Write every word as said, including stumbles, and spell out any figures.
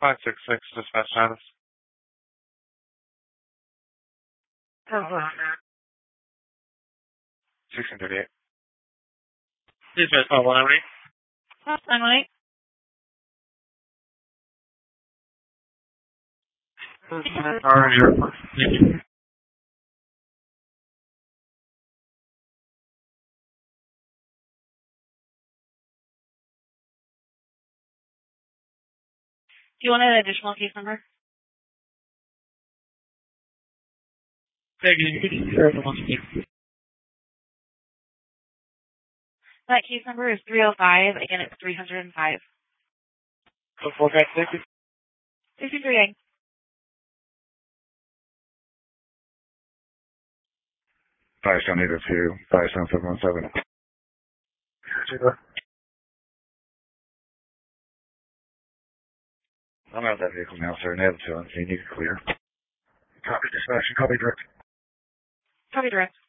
five six six, dispatch status. sixteen thirty-eight. Dispatch call one eight. That's nine one eight. Orange Airport. Do you want an additional case number? Thank you. That case number is three oh five. Again, it's three oh five. four five six. sixteen thirty-eight. Five seven eight two, five seven seven one seven. I'm out of that vehicle now, sir. Nav two on scene. You can clear. Copy dispatch and copy direct. Copy direct.